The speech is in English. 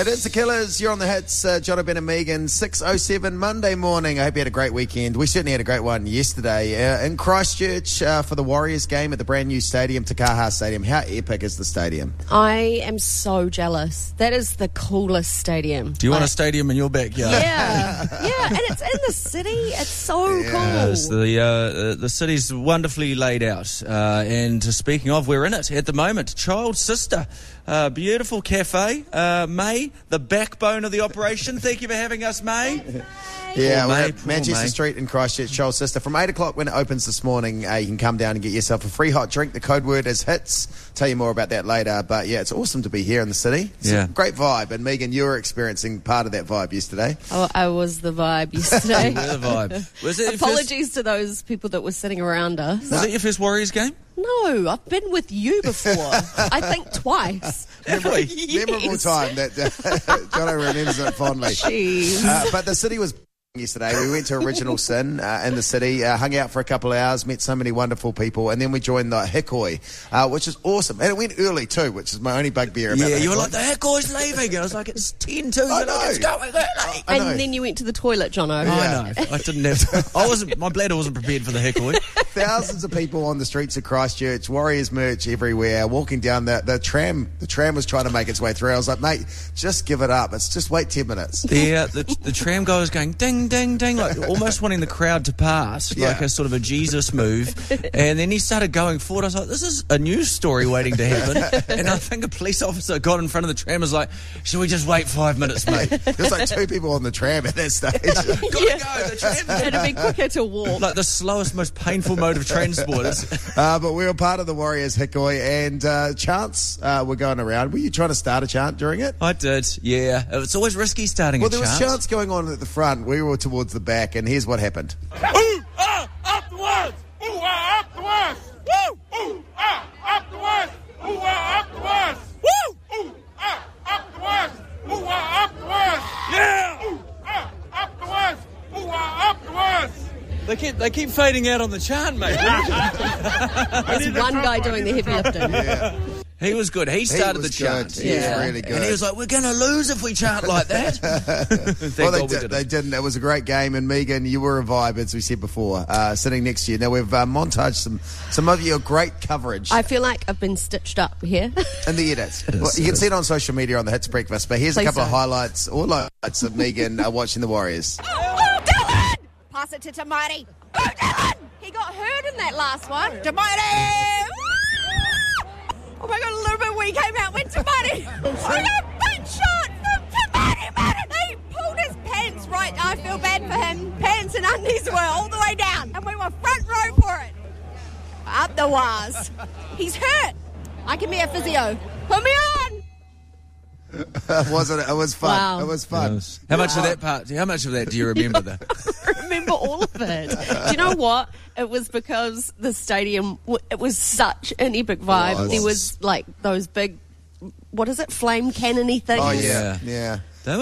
It is the Killers. You're on the hits. Jono, Ben and Megan, 6:07 Monday morning. I hope you had a great weekend. We certainly had a great one yesterday in Christchurch for the Warriors game at the brand new stadium, Takaha Stadium. How epic is the stadium? I am so jealous. That is the coolest stadium. Do you want a stadium in your backyard? Yeah, and it's in the city. It's so cool. Yes, the city's wonderfully laid out. And speaking of, we're in it at the moment. Child Sister. Beautiful cafe. May, the backbone of the operation. Thank you for having us, May. Yeah, we're May, at Manchester Street in Christchurch, Child Sister. From 8 o'clock when it opens this morning, you can come down and get yourself a free hot drink. The code word is HITS. Tell you more about that later. But yeah, it's awesome to be here in the city. It's a great vibe. And Megan, you were experiencing part of that vibe yesterday. Oh, I was the vibe yesterday. You were the vibe. Was it Apologies to those people that were sitting around us. Was it your first Warriors game? No, I've been with you before. I think twice. Memorable time that Jono remembers it fondly. Jeez. But the city was yesterday. We went to Original Sin in the city, hung out for a couple of hours, met so many wonderful people, and then we joined the Hikoi, which is awesome. And it went early too, which is my only bugbear about it. Yeah, you were like, the Hikoi's leaving. And I was like, it's 10 to, it's going early. And then you went to the toilet, Jono. I know. I didn't have... my bladder wasn't prepared for the Hikoi. Thousands of people on the streets of Christchurch, Warriors merch everywhere, walking down the tram. The tram was trying to make its way through. I was like, mate, just give it up. It's just wait 10 minutes. The tram guy was going ding, ding, ding, like almost wanting the crowd to pass, like a sort of a Jesus move. And then he started going forward. I was like, this is a news story waiting to happen. And I think a police officer got in front of the tram and was like, should we just wait 5 minutes, mate? There's like 2 people on the tram at that stage. Gotta go, the tram. It'd be quicker to walk. Like the slowest, most painful mode of transport. But we were part of the Warriors Hikoi, and chants were going around. Were you trying to start a chant during it? I did, yeah. It's always risky starting a chant. Well, there was chants going on at the front. We were towards the back, and here's what happened. Ooh, up the west! Ooh, up the west! Woo! Ooh, up the west! Ooh, up the west! Woo! Ooh, up the west! Ooh, up the west! Yeah! Ooh, up the west! Ooh, up the west! They keep fading out on the chant, mate. There's one guy doing the heavy lifting. Yeah. He was good. He started the chant. He was really good. And he was like, we're going to lose if we chant like that. Well, they didn't. It was a great game. And Megan, you were a vibe, as we said before, sitting next to you. Now, we've montaged some of your great coverage. I feel like I've been stitched up here. In the edits. Well, you can see it on social media on the Hits Breakfast. But here's a couple of highlights of Megan watching the Warriors. Dylan! Pass it to Tamari. Go, Dylan! He got hurt in that last one. Tamari! Oh my God, a little bit weak came out with Tamari. Oh, a big shot from Tamari. He pulled his pants right. I feel bad for him. Pants and undies were all the way down. And we were front row for it. Up the wires. He's hurt. I can be a physio. Put me on. Wasn't it? It was fun. Wow. It was fun. How much of that do you remember, though? I remember all of it. Do you know what? It was because the stadium, it was such an epic vibe. There was like those big, what is it, flame cannon-y things? Oh, yeah.